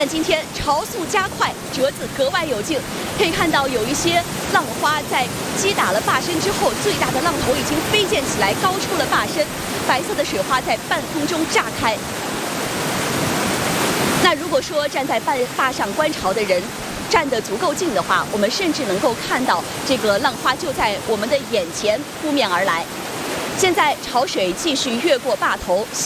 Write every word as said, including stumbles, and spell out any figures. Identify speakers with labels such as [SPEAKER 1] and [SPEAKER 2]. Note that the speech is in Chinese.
[SPEAKER 1] 今天潮速加快，折子格外有劲。可以看到，有一些浪花在击打了坝身之后，最大的浪头已经飞溅起来，高出了坝身，白色的水花在半空中炸开。那如果说站在坝坝上观潮的人站得足够近的话，我们甚至能够看到这个浪花就在我们的眼前扑面而来。现在潮水继续越过坝头。